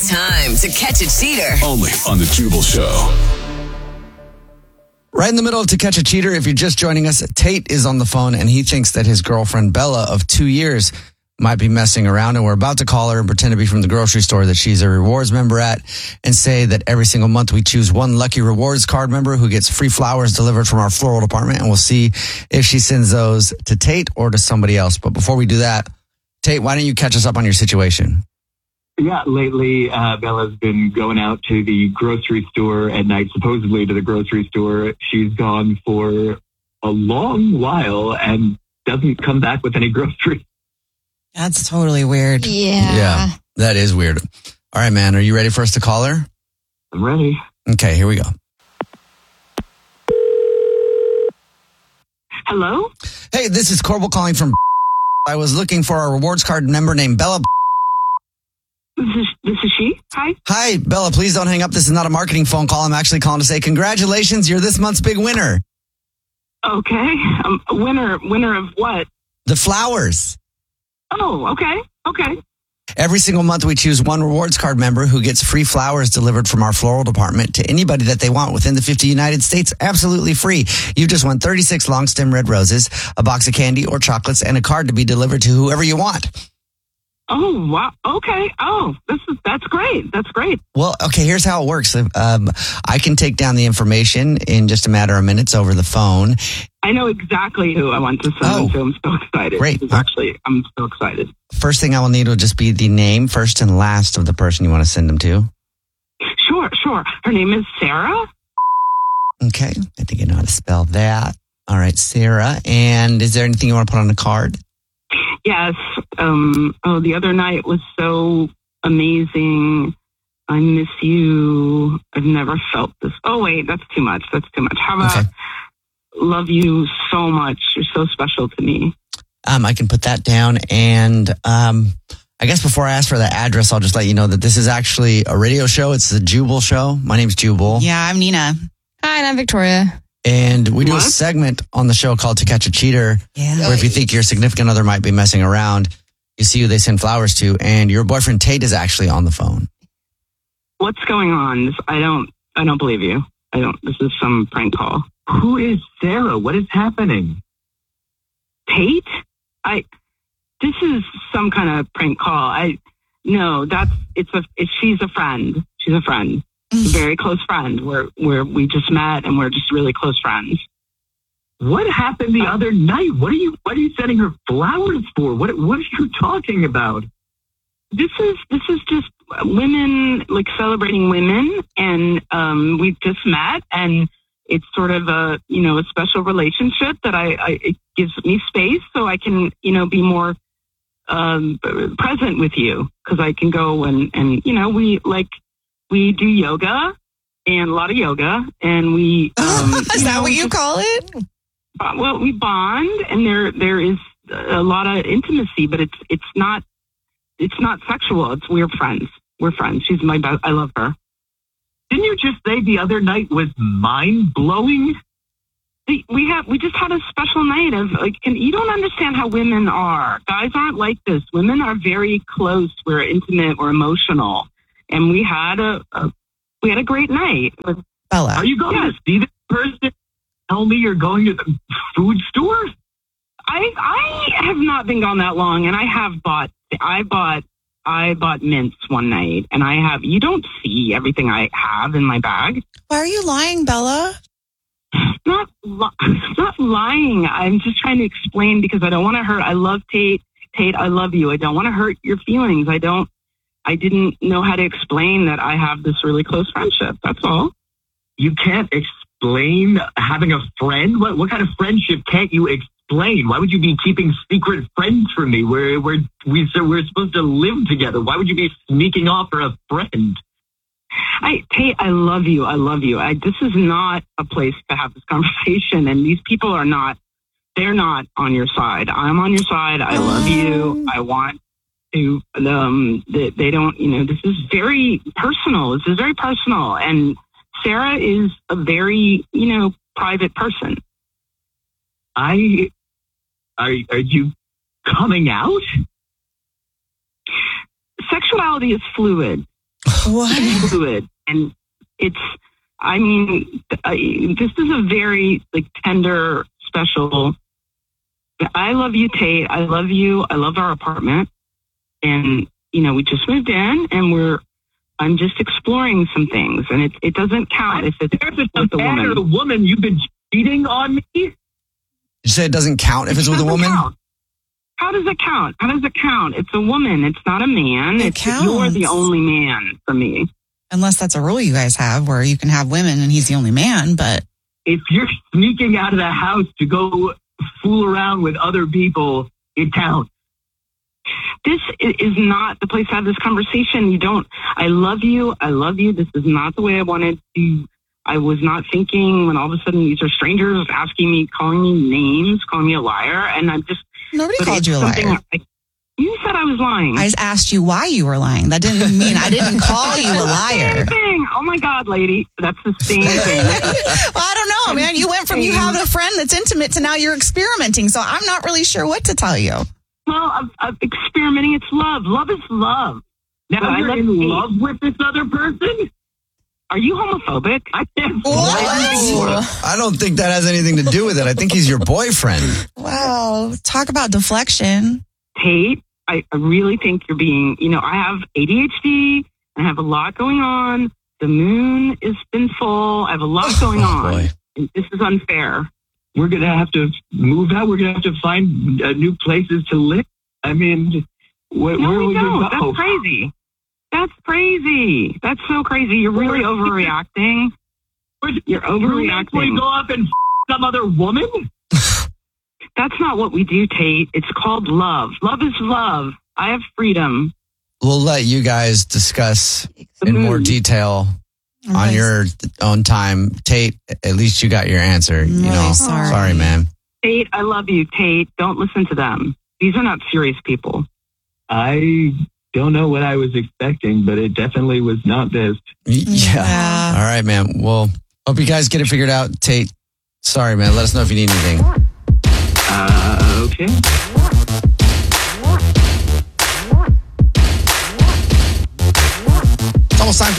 time to catch a cheater. Only on the Jubal Show. Right in the middle of To Catch a Cheater, if you're just joining us, Tate is on the phone and he thinks that his girlfriend Bella of 2 years might be messing around, and we're about to call her and pretend to be from the grocery store that she's a rewards member at and say that every single month we choose one lucky rewards card member who gets free flowers delivered from our floral department, and we'll see if she sends those to Tate or to somebody else. But before we do that, Tate, why don't you catch us up on your situation? Yeah, lately Bella's been going out to the grocery store at night, supposedly to the grocery store. She's gone for a long while and doesn't come back with any groceries. That's totally weird. Yeah, that is weird. All right, man, are you ready for us to call her? I'm ready. Okay, here we go. Hello? Hey, this is Corbel calling from I was looking for a rewards card member named Bella. This is she? Hi? Hi, Bella, please don't hang up. This is not a marketing phone call. I'm actually calling to say congratulations. You're this month's big winner. Okay. Winner of what? The flowers. Oh, okay. Every single month we choose one rewards card member who gets free flowers delivered from our floral department to anybody that they want within the 50 United States, absolutely free. You just won 36 long stem red roses, a box of candy or chocolates, and a card to be delivered to whoever you want. Oh, wow. Okay. Oh, that's great. That's great. Well, okay, here's how it works. I can take down the information in just a matter of minutes over the phone. I know exactly who I want to send, so I'm so excited. Great. I'm so excited. First thing I will need will just be the name, first and last of the person you want to send them to. Sure. Her name is Sarah. Okay, I think I know how to spell that. All right, Sarah. And is there anything you want to put on the card? Yes. The other night was so amazing. I miss you. I've never felt this. Oh, wait, that's too much. How about love you so much. You're so special to me. I can put that down. And I guess before I ask for the address, I'll just let you know that this is actually a radio show. It's the Jubal Show. My name's Jubal. Yeah, I'm Nina. Hi, and I'm Victoria. And we do a segment on the show called To Catch a Cheater, where if you think your significant other might be messing around, you see who they send flowers to, and your boyfriend Tate is actually on the phone. What's going on? I don't believe you. This is some prank call. Who is Sarah? What is happening? Tate? This is some kind of prank call. She's a friend. She's a friend. A very close friend. Where we just met and we're just really close friends. What happened the other night? What are you sending her flowers for? What are you talking about? This is just women, like celebrating women, and we just met, and it's sort of a special relationship that it gives me space so I can be more present with you, because I can go and we do yoga and a lot of yoga, and we is that what you call it? Well, we bond, and there is a lot of intimacy, but it's not sexual. We're friends. We're friends. She's my best. I love her. Didn't you just say the other night was mind blowing? We just had a special night of and you don't understand how women are. Guys aren't like this. Women are very close. We're intimate. We're emotional, and we had a great night. Bella, are you going to see this person? Tell me you're going to the food store? I have not been gone that long, and I bought mints one night, and you don't see everything I have in my bag. Why are you lying, Bella? Not lying. I'm just trying to explain, because I don't want to hurt. I love Tate. Tate, I love you. I don't want to hurt your feelings. I didn't know how to explain that I have this really close friendship. That's all. You can't explain having a friend? What kind of friendship can't you explain? Why would you be keeping secret friends from me? We're supposed to live together. Why would you be sneaking off for a friend? Tate, I love you. I love you. This is not a place to have this conversation, and these people are not. They're not on your side. I'm on your side. I love you. I want to. They don't. This is very personal. This is very personal, and Sarah is a very private person. Are you coming out? Sexuality is fluid. What? fluid. And this is a very tender, special. I love you, Tate. I love you. I love our apartment. And, we just moved in and I'm just exploring some things, and it doesn't count if it's with a Man or woman. the woman, you've been cheating on me? You say it doesn't count if it's with a Doesn't woman? count. How does it count? How does it count? It's a woman. It's not a man. It counts. You're the only man for me. Unless that's a rule you guys have where you can have women and he's the only man, but If you're sneaking out of the house to go fool around with other people, it counts. This is not the place to have this conversation. I love you. I love you. This is not the way I wanted to. I was not thinking when all of a sudden these are strangers asking me, calling me names, calling me a liar. And I'm just. nobody but called it's you a something liar. You said I was lying. I just asked you why you were lying. That didn't mean I didn't call you a liar. Same thing. Oh my God, lady. That's the same thing. Well, I don't know, man. You went from you have a friend that's intimate to now you're experimenting. So I'm not really sure what to tell you. Well, I'm experimenting. It's love. Love is love. Now But I you're love in Tate. love with this other person? Are you homophobic? I can't What? I don't think that has anything to do with it. I think he's your boyfriend. Wow. Talk about deflection. Tate, I really think you're being, I have ADHD. I have a lot going on. The moon has been full. I have a lot going on. boy. And this is unfair. We're going to have to move out. We're going to have to find new places to live. I mean, where No, are we we going don't. to go? That's crazy. That's crazy. That's so crazy. You're really overreacting. You're overreacting. We go up and some other woman? That's not what we do, Tate. It's called love. Love is love. I have freedom. We'll let you guys discuss in more detail on Nice. your own time. Tate, at least you got your answer. Nice, sorry. Sorry, man. Tate, I love you, Tate. Don't listen to them. These are not serious people. I don't know what I was expecting, but it definitely was not this. Yeah. Yeah. All right, man. Well, hope you guys get it figured out. Tate, sorry, man. Let us know if you need anything. Okay. It's almost time for